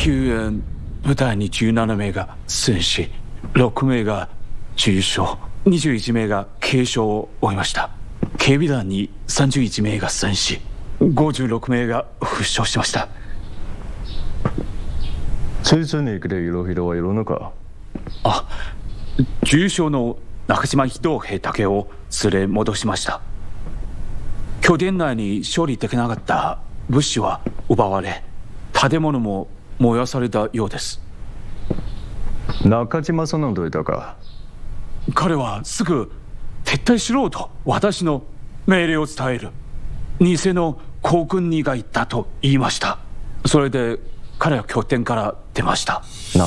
救援部隊に17名が戦死、6名が重傷、21名が軽傷を負いました。警備団に31名が戦死、56名が負傷しました。 最初に来ている人はいるのか？ 重傷の中島秀平武を連れ戻しました。拠点内に処理できなかった物資は奪われ、建物も燃やされたようです。 中島さんといたか？ 彼はすぐ撤退しろと私の命令を伝える。偽の航空2が言ったと言いました。それで彼は拠点から出ました。 何？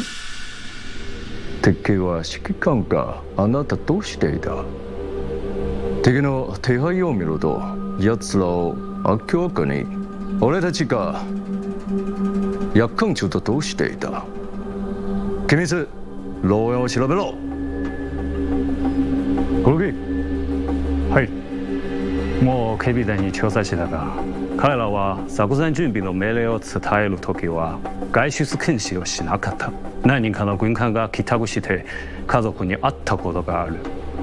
敵は指揮官があなたとしていた。敵の手配を見ると、奴らを明らかに俺たちが約款中と通していた。機密、牢屋を調べろ。黒木。 はい。もう警備団に調査したが、彼らは作戦準備の命令を伝えるときは外出禁止をしなかった。何人かの軍艦が帰宅して家族に会ったことがある。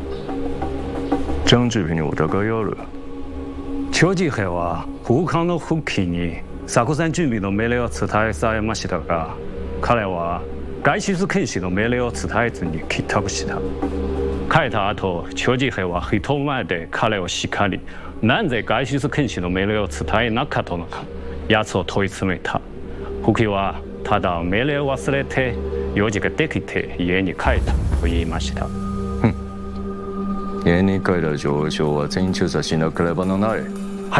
張志平に疑いある？ 張志平は副官の付近に作戦準備の命令を伝えされましたが、彼は外出禁止の命令を伝えずに帰宅した。帰った後、張志平は人前で彼を叱り、なぜ外出禁止の命令を伝えなかったのか、奴を問い詰めた。福木はただ命令を忘れて用事ができて家に帰ったと言いました。 家に帰った状況は全員調査しなければならない。 はい。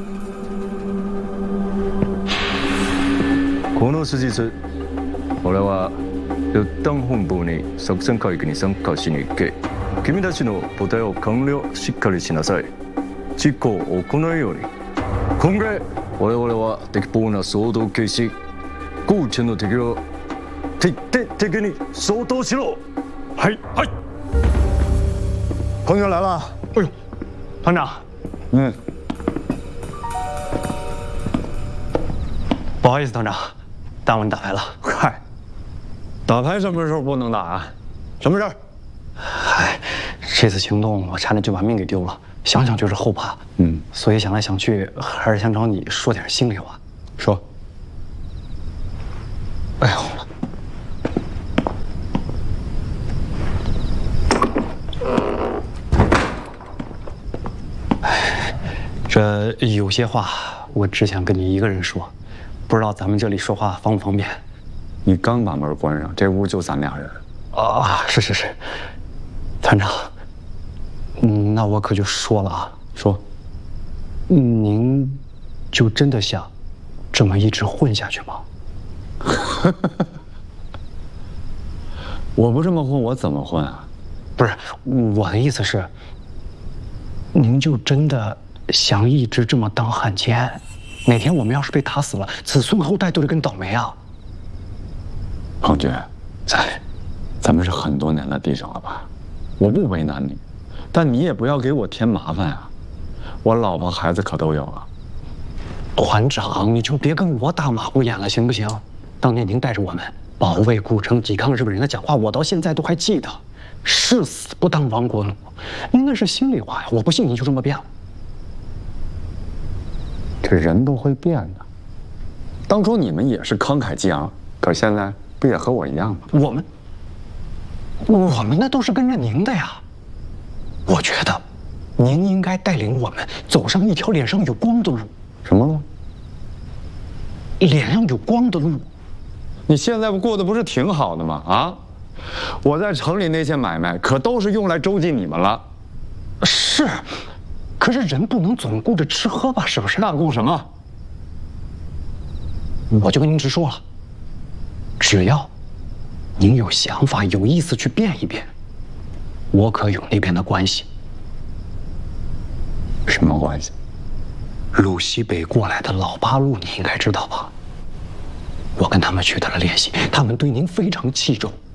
この数日、俺は一旦本部に作戦会議に参加しに行け。君たちの部隊を完了しっかりしなさい。実行を行うように。今後我々は敵方な騒動を開始。高知の敵を徹底的に掃討しろ。 はいはい。 朋友来了。 哎呦，团长。不好意思，团长，耽误你打牌了。 嗨，打牌什么时候不能打啊？什么事儿？ 嗨，这次行动我差点就把命给丢了，想想就是后怕。所以想来想去，还是想找你说点心里话。 说。 哎呦，这有些话我只想跟你一个人说，不知道咱们这里说话方不方便？ 你刚把门关上，这屋就咱俩人。 是，团长，那我可就说了啊。 说， 您就真的想这么一直混下去吗？ 我不这么混，我怎么混啊？ 不是，我的意思是，您就真的想一直这么当汉奸？哪天我们要是被打死了，子孙后代都得跟倒霉啊！ 胖军，咱们是很多年的弟兄了吧？我不为难你，但你也不要给我添麻烦啊！我老婆孩子可都有啊。 团长，你就别跟我打马虎眼了，行不行？当年您带着我们保卫古城、抵抗日本人的讲话，我到现在都还记得。誓死不当亡国奴，您那是心里话呀！我不信您就这么变了。 这人都会变的。当初你们也是慷慨激昂，可现在不也和我一样吗？ 我们那都是跟着您的呀。我觉得，您应该带领我们走上一条脸上有光的路。 什么路？ 脸上有光的路。 你现在过得不是挺好的吗？啊！我在城里那些买卖可都是用来周济你们了。 是，可是人不能总顾着吃喝吧？是不是？ 那顾什么？ 我就跟您直说了，只要您有想法、有意思去变一变，我可有那边的关系。 什么关系？ 鲁西北过来的老八路，你应该知道吧？我跟他们取得了联系，他们对您非常器重。